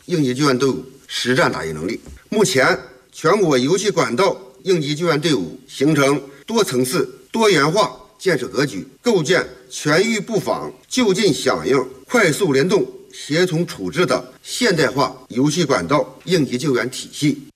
应急救援队伍实战打击能力。目前，全国油气管道应急救援队伍形成多层次、多元化建设格局，构建全域布防、就近响应、快速联动、协同处置的现代化油气管道应急救援体系。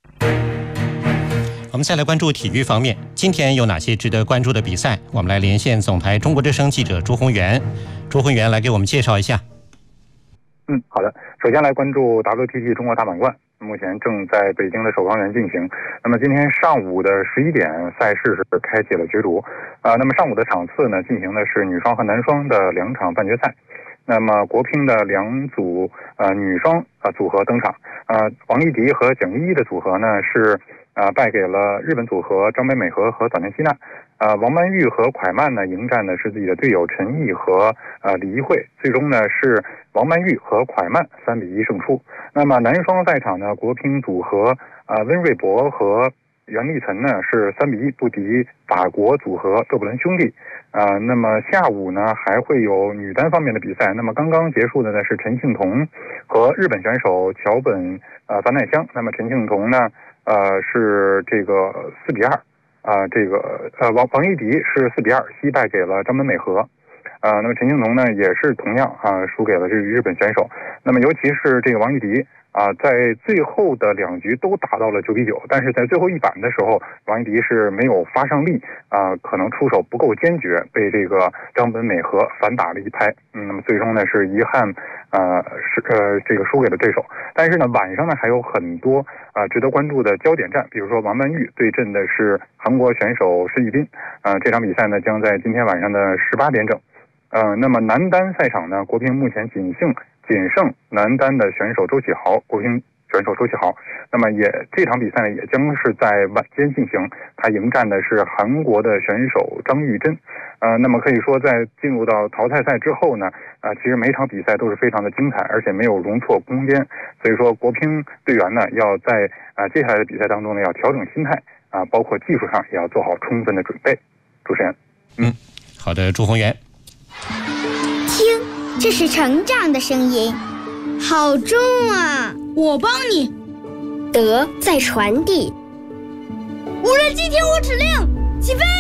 我们再来关注体育方面，今天有哪些值得关注的比赛？我们来连线总台中国之声记者朱宏元。朱宏元来给我们介绍一下。 好的。首先来关注 WTT 中国大满贯，目前正在北京的首钢园进行。那么今天上午的11点，赛事是开启了角逐。那么上午的场次呢，进行的是女双和男双的2场半决赛。那么国乒的2组女双组合登场。王艺迪和蒋依依的组合呢是败给了日本组合张本美和和早田希娜。王曼玉和蒯曼呢迎战的是自己的队友陈毅和李怡慧，最终呢是王曼玉和蒯曼3-1胜出。那么男双赛场呢，国乒组合温瑞博和袁立岑呢是3-1不敌法国组合勒布伦兄弟。那么下午呢还会有女单方面的比赛。那么刚刚结束的呢是陈幸同和日本选手桥本凡奈香。那么陈幸同呢是这个4-2。王艺迪是4-2惜败给了张本美和。那么陈幸同呢也是同样输给了这个日本选手。那么尤其是这个王艺迪在最后的2局都达到了9-9，但是在最后一板的时候，王艺迪是没有发上力，可能出手不够坚决，被这个张本美和反打了一拍。那么最终呢是遗憾这个输给了对手。但是呢晚上呢还有很多值得关注的焦点战，比如说王曼玉对阵的是韩国选手施玉彬。这场比赛呢将在今天晚上的18点整。那么男单赛场呢，国乒目前仅胜男单的选手周启豪，国乒选手周启豪。那么这场比赛呢也将是在晚间进行，他迎战的是韩国的选手张玉珍。那么可以说在进入到淘汰赛之后呢，其实每场比赛都是非常的精彩，而且没有容错空间。所以说国乒队员呢要在接下来的比赛当中呢要调整心态包括技术上也要做好充分的准备。主持人。 好的，朱宏元。 听，这是成长的声音，好重啊！ 我帮你。 德在传递。 无人机听我指令，起飞！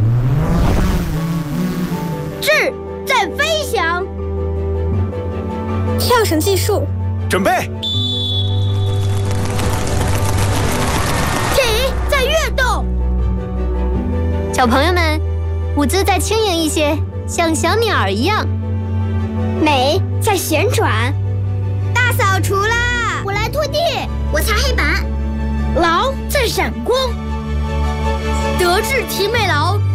智在飞翔。 跳绳计数， 准备。 体在跃动。 小朋友们，舞姿再轻盈一些，像小鸟一样。 美在旋转。 大扫除啦！ 我来拖地，我擦黑板。 劳在闪光。德智体美劳